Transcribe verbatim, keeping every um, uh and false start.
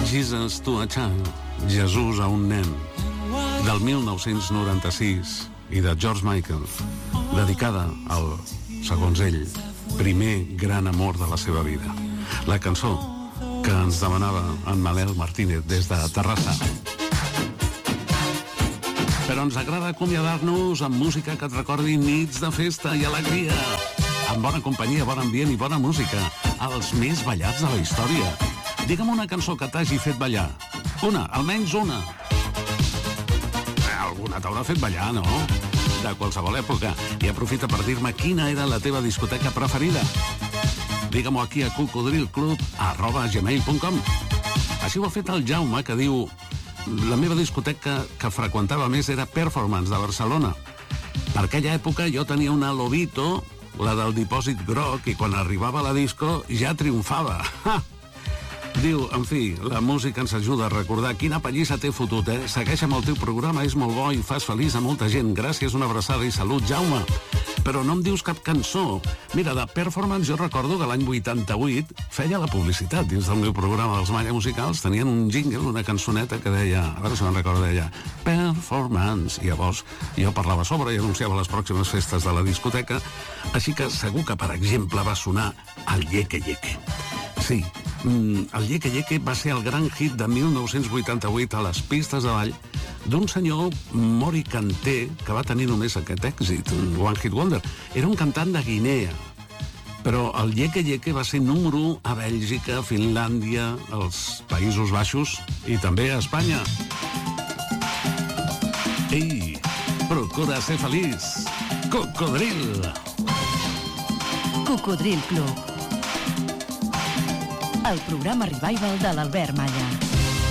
Jesus to a Child, Jesús a un nen, del mil nou-cents noranta-sis, i de George Michael, dedicada al, segons ell, primer gran amor de la seva vida. La cançó que ens demanava en Manel Martínez des de Terrassa. Però ens agrada acomiadar-nos amb música que et recordi nits de festa i alegria, amb bona companyia, bon ambient i bona música, els més ballats de la història. Digue'm una cançó que t'hagi fet ballar. Una, almenys una. Alguna t'haurà fet ballar, no? De qualsevol època. I aprofita per dir-me quina era la teva discoteca preferida. Digue-m'ho aquí a cocodrilclub arroba gmail punt com. Així ho ha fet el Jaume, que diu: la meva discoteca que freqüentava més era Performance, de Barcelona. Per aquella època jo tenia una Lobito, la del dipòsit groc, i quan arribava a la disco ja triomfava. Ha! Diu, en fi, la música ens ajuda a recordar quina pallissa t'he fotut, eh? Segueix amb el teu programa, és molt bo i fas feliç a molta gent. Gràcies, una abraçada i salut, Jaume. Però no em dius cap cançó. Mira, de Performance jo recordo que l'any vuitanta-vuit feia la publicitat dins del meu programa dels Malla Musicals. Tenien un jingle, una cançoneta que deia, a veure si me'n recordo, deia Performance. I llavors jo parlava sobre i anunciava les pròximes festes de la discoteca. Així que segur que, per exemple, va sonar el Yeque Yeque. Sí, el Yeque Yeque va ser el gran hit de mil nou-cents vuitanta-vuit a les pistes de ball d'un senyor Mori Kanté, que va tenir només aquest èxit, un One Hit Wonder. Era un cantant de Guinea, però el Yeque Yeque va ser número u a Bèlgica, Finlàndia, als Països Baixos i també a Espanya. Ei, procura ser feliç. Cocodril. Cocodril Club. El programa revival de l'Albert Malla.